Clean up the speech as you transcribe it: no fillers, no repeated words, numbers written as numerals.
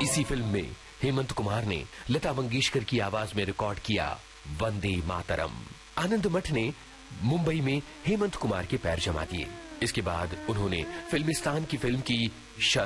इसी फिल्म में हेमंत कुमार ने लता मंगेशकर की आवाज में रिकॉर्ड किया वंदे मातरम। आनंद मठ ने मुंबई में हेमंत कुमार के पैर जमा दिए। इसके बाद उन्होंने फिल्मिस्तान की फिल्म की